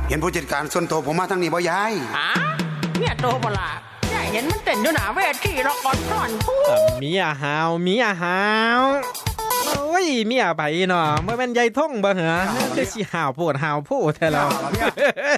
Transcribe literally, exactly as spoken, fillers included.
เห็นผู้จัดการส่วนตัวผมมาทางนี้บ่ยายฮะเมียโตบ่ล่ะยายเห็นมันเต้นอยู่หน้าเวทีละครก่อนพูดเมียหาวเมียหาวโอ้ยเมียไปเนาะบ่แม่นยายท่งบ่เหรอคือสิหาวโพดหาวโพดแท้แล้ว